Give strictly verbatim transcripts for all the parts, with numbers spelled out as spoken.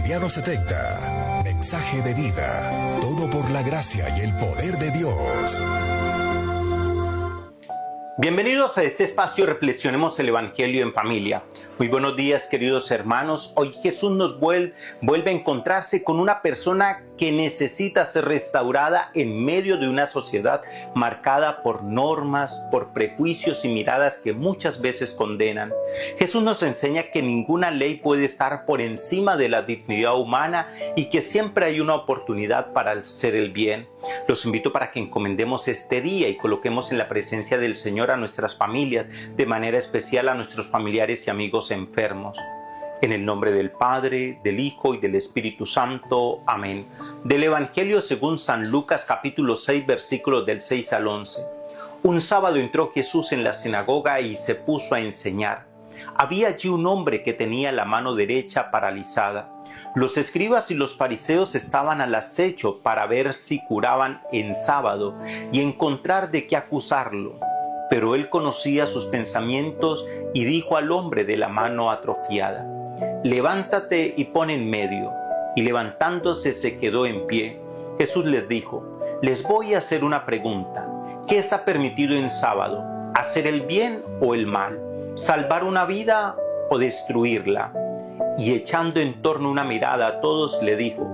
Juliano setenta, mensaje de vida, todo por la gracia y el poder de Dios. Bienvenidos a este espacio Reflexionemos el Evangelio en Familia. Muy buenos días, queridos hermanos. Hoy Jesús nos vuelve, vuelve a encontrarse con una persona que necesita ser restaurada en medio de una sociedad marcada por normas, por prejuicios y miradas que muchas veces condenan. Jesús nos enseña que ninguna ley puede estar por encima de la dignidad humana y que siempre hay una oportunidad para hacer el bien. Los invito para que encomendemos este día y coloquemos en la presencia del Señor a nuestras familias, de manera especial a nuestros familiares y amigos enfermos. En el nombre del Padre, del Hijo y del Espíritu Santo. Amén. Del Evangelio según San Lucas, capítulo seis, versículos del seis al once. Un sábado entró Jesús en la sinagoga y se puso a enseñar. Había allí un hombre que tenía la mano derecha paralizada. Los escribas y los fariseos estaban al acecho para ver si curaban en sábado y encontrar de qué acusarlo. Pero él conocía sus pensamientos y dijo al hombre de la mano atrofiada: levántate y pon en medio. Y levantándose se quedó en pie. Jesús les dijo: les voy a hacer una pregunta. ¿Qué está permitido en sábado? ¿Hacer el bien o el mal? ¿Salvar una vida o destruirla? Y echando en torno una mirada a todos le dijo: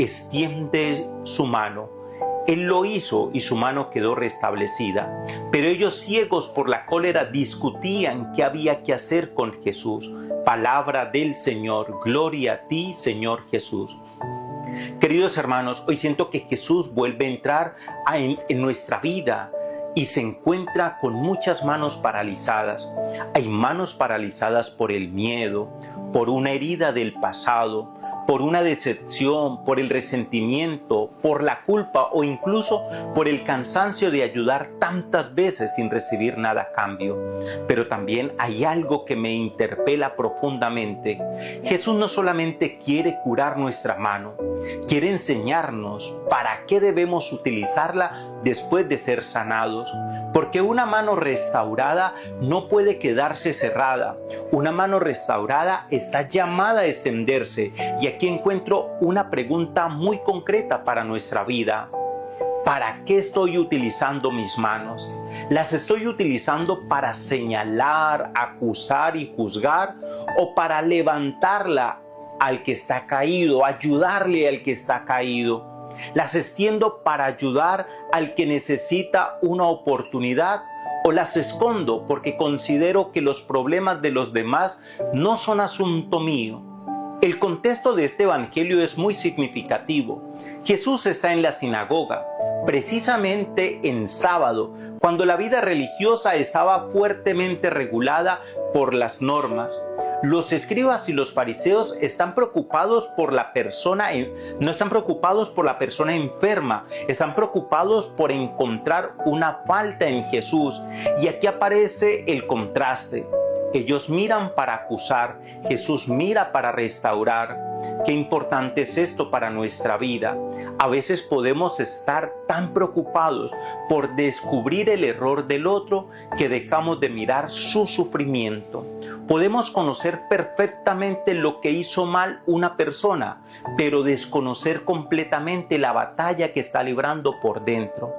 extiende su mano. Él lo hizo y su mano quedó restablecida. Pero ellos, ciegos por la cólera, discutían qué había que hacer con Jesús. Palabra del Señor. Gloria a ti, Señor Jesús. Queridos hermanos, hoy siento que Jesús vuelve a entrar en, en nuestra vida y se encuentra con muchas manos paralizadas. Hay manos paralizadas por el miedo, por una herida del pasado, por una decepción, por el resentimiento, por la culpa o incluso por el cansancio de ayudar tantas veces sin recibir nada a cambio. Pero también hay algo que me interpela profundamente. Jesús no solamente quiere curar nuestra mano, quiere enseñarnos para qué debemos utilizarla después de ser sanados. Porque una mano restaurada no puede quedarse cerrada. Una mano restaurada está llamada a extenderse. Y aquí encuentro una pregunta muy concreta para nuestra vida. ¿Para qué estoy utilizando mis manos? ¿Las estoy utilizando para señalar, acusar y juzgar? ¿O para levantarla al que está caído, ayudarle al que está caído? ¿Las extiendo para ayudar al que necesita una oportunidad? ¿O las escondo porque considero que los problemas de los demás no son asunto mío? El contexto de este evangelio es muy significativo. Jesús está en la sinagoga, precisamente en sábado, cuando la vida religiosa estaba fuertemente regulada por las normas. Los escribas y los fariseos están preocupados por la persona, no están preocupados por la persona enferma, están preocupados por encontrar una falta en Jesús. Y aquí aparece el contraste. Ellos miran para acusar, Jesús mira para restaurar. Qué importante es esto para nuestra vida. A veces podemos estar tan preocupados por descubrir el error del otro que dejamos de mirar su sufrimiento. Podemos conocer perfectamente lo que hizo mal una persona, pero desconocer completamente la batalla que está librando por dentro.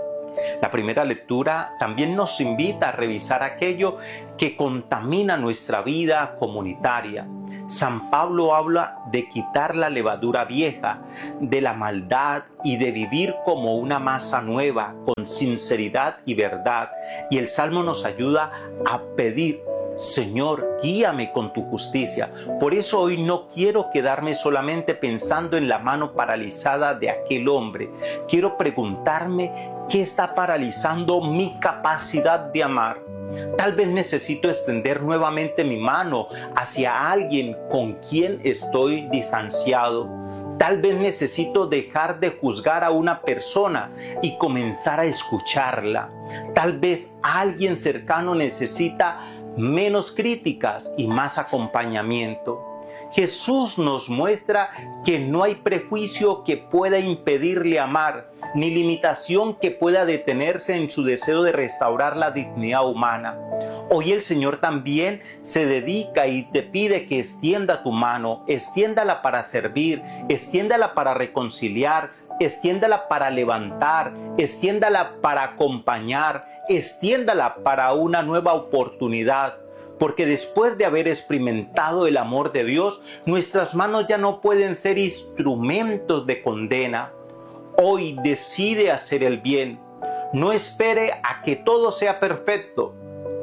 La primera lectura también nos invita a revisar aquello que contamina nuestra vida comunitaria. San Pablo habla de quitar la levadura vieja, de la maldad y de vivir como una masa nueva, con sinceridad y verdad. Y el Salmo nos ayuda a pedir: Señor, guíame con tu justicia. Por eso hoy no quiero quedarme solamente pensando en la mano paralizada de aquel hombre. Quiero preguntarme qué está paralizando mi capacidad de amar. Tal vez necesito extender nuevamente mi mano hacia alguien con quien estoy distanciado. Tal vez necesito dejar de juzgar a una persona y comenzar a escucharla. Tal vez alguien cercano necesita menos críticas y más acompañamiento. Jesús nos muestra que no hay prejuicio que pueda impedirle amar, ni limitación que pueda detenerse en su deseo de restaurar la dignidad humana. Hoy el Señor también se dedica y te pide que extienda tu mano, extiéndala para servir, extiéndala para reconciliar, extiéndala para levantar, extiéndala para acompañar, extiéndala para una nueva oportunidad. Porque después de haber experimentado el amor de Dios, nuestras manos ya no pueden ser instrumentos de condena. Hoy decide hacer el bien. No espere a que todo sea perfecto.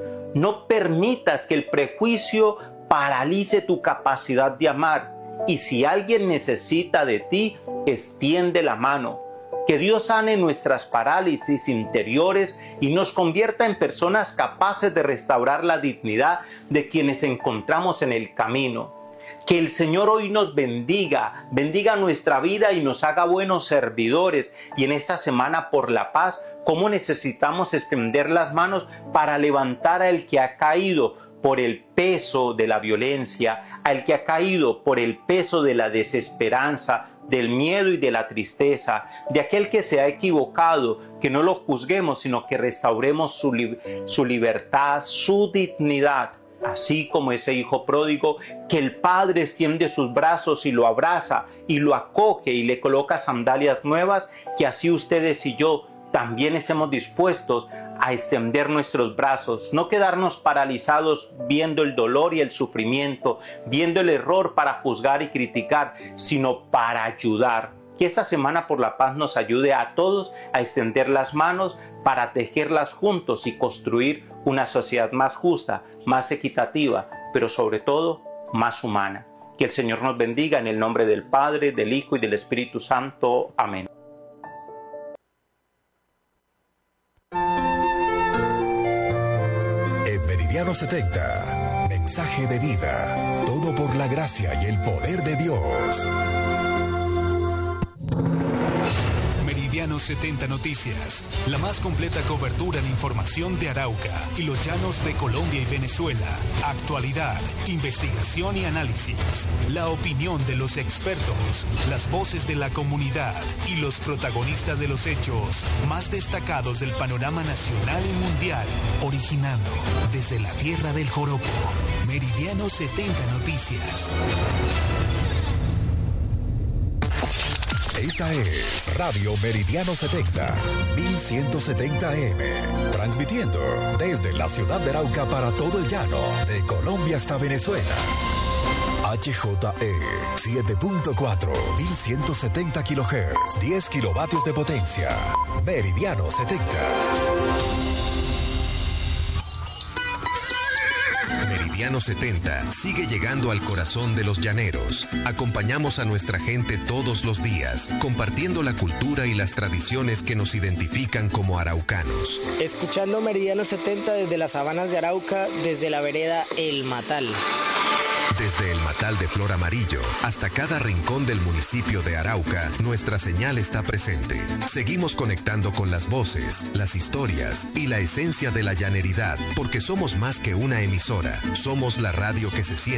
No permitas que el prejuicio paralice tu capacidad de amar. Y si alguien necesita de ti, extiende la mano. Que Dios sane nuestras parálisis interiores y nos convierta en personas capaces de restaurar la dignidad de quienes encontramos en el camino. Que el Señor hoy nos bendiga, bendiga nuestra vida y nos haga buenos servidores. Y en esta semana por la paz, ¿cómo necesitamos extender las manos para levantar al que ha caído por el peso de la violencia, al que ha caído por el peso de la desesperanza, del miedo y de la tristeza, de aquel que se ha equivocado, que no lo juzguemos, sino que restauremos su, li- su libertad, su dignidad, así como ese hijo pródigo, que el Padre extiende sus brazos y lo abraza y lo acoge y le coloca sandalias nuevas, que así ustedes y yo también estemos dispuestos a extender nuestros brazos, no quedarnos paralizados viendo el dolor y el sufrimiento, viendo el error para juzgar y criticar, sino para ayudar. Que esta semana por la paz nos ayude a todos a extender las manos para tejerlas juntos y construir una sociedad más justa, más equitativa, pero sobre todo más humana. Que el Señor nos bendiga en el nombre del Padre, del Hijo y del Espíritu Santo. Amén. Meridiano setenta, mensaje de vida, todo por la gracia y el poder de Dios. Meridiano setenta Noticias, la más completa cobertura en información de Arauca y los llanos de Colombia y Venezuela. Actualidad, investigación y análisis. La opinión de los expertos, las voces de la comunidad y los protagonistas de los hechos más destacados del panorama nacional y mundial. Originando desde la tierra del joropo. Meridiano setenta Noticias. Esta es Radio Meridiano setenta, mil ciento setenta A M, transmitiendo desde la ciudad de Arauca para todo el llano, de Colombia hasta Venezuela. H J E siete punto cuatro, mil ciento setenta kilohertz, diez kilovatios de potencia. Meridiano setenta. Meridiano setenta sigue llegando al corazón de los llaneros. Acompañamos a nuestra gente todos los días, compartiendo la cultura y las tradiciones que nos identifican como araucanos. Escuchando Meridiano setenta desde las sabanas de Arauca, desde la vereda El Matal. Desde el Matal de Flor Amarillo hasta cada rincón del municipio de Arauca, nuestra señal está presente. Seguimos conectando con las voces, las historias y la esencia de la llaneridad, porque somos más que una emisora. Somos la radio que se siente.